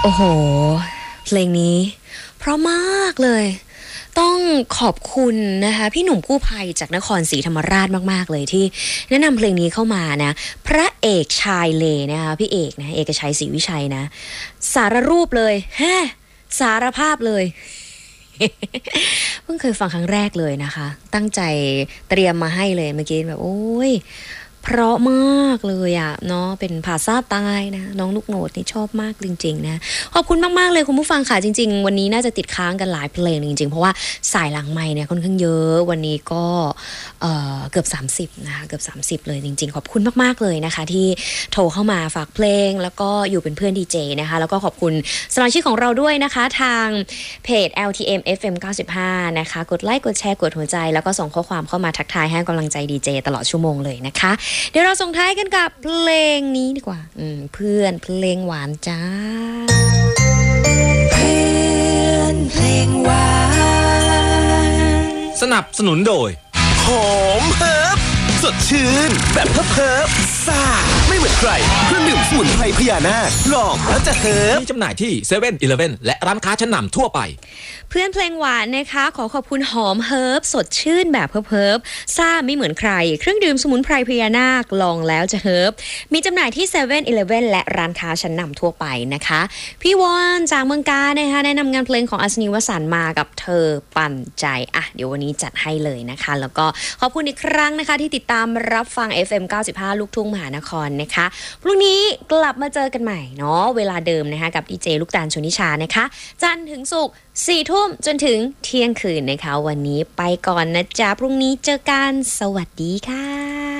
โอ้โหเพลงนี้เพราะมากเลยต้องขอบคุณนะคะพี่หนุ่มกู้ภัยจากนครศรีธรรมราชมากๆเลยที่แนะนำเพลงนี้เข้ามานะพระเอกชายเลนะคะพี่เอกนะเอกชัยศรีวิชัยนะสารรูปเลยแฮ่สารภาพเลย เพิ่งเคยฟังครั้งแรกเลยนะคะตั้งใจเตรียมมาให้เลยเมื่อกี้แบบโอ้ยเพราะมากเลยอะเนาะเป็นภาษาใต้นะน้องลูกโนดนี่ชอบมากจริงๆนะขอบคุณมากๆเลยคุณผู้ฟังค่ะจริงๆวันนี้น่าจะติดค้างกันหลายเพลงจริงๆเพราะว่าสายหลังไมค์เนี่ยค่อนข้างเยอะวันนี้ก็เกือบ30นะคะเกือบ30เลยจริงๆขอบคุณมากๆเลยนะคะที่โทรเข้ามาฝากเพลงแล้วก็อยู่เป็นเพื่อนดีเจนะคะแล้วก็ขอบคุณสมาชิกของเราด้วยนะคะทางเพจ LTM FM 95นะคะกดไลค์กดแชร์กดหัวใจแล้วก็ส่งข้อความเข้ามาทักทายให้กำลังใจดีเจตลอดชั่วโมงเลยนะคะเดี๋ยวเราส่งท้ายกันกับเพลงนี้ดีกว่าเพื่อนเพลงหวานจ้าเพื่อนเพลงหวานสนับสนุนโดยหอมเฮิร์บสดชื่นแบบเฮิร์บซ่าไม่เหมือนใครเครื่องดื่มสมุนไพรพญานาคลองแล้วจะเฮิร์บมีจำหน่ายที่ 7-Eleven และร้านค้าชั้นนำทั่วไปเพื่อนเพลงหวานนะคะขอขอบคุณหอมเฮิร์บสดชื่นแบบเฮิร์บซ่าไม่เหมือนใครเครื่องดื่มสมุนไพรพญานาคลองแล้วจะเฮิร์บมีจำหน่ายที่ 7-Eleven และร้านค้าชั้นนำทั่วไปนะคะพี่วอนจากเมืองกาญนะคะแนะนำงานเพลงของอัศนีวสันต์มากับเธอปั่นใจอ่ะเดี๋ยววันนี้จัดให้เลยนะคะแล้วก็ขอบคุณอีกครั้งนะคะที่ติดตามรับฟัง FM 95ลูกทุ่งมหานครนะคะพรุ่งนี้กลับมาเจอกันใหม่เนาะเวลาเดิมนะคะกับดีเจลูกตาลชนิชานะคะจันทร์ถึงศุกร์4 ทุ่มจนถึงเที่ยงคืนนะคะวันนี้ไปก่อนนะจ๊ะพรุ่งนี้เจอกันสวัสดีค่ะ